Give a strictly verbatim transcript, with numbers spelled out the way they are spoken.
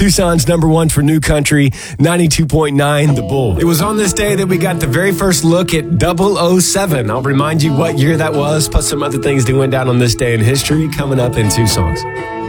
Tucson's number one for new country, ninety-two point nine, The Bull. It was on this day that we got the very first look at double oh seven. I'll remind you what year that was, plus some other things that went down on this day in history coming up in two songs.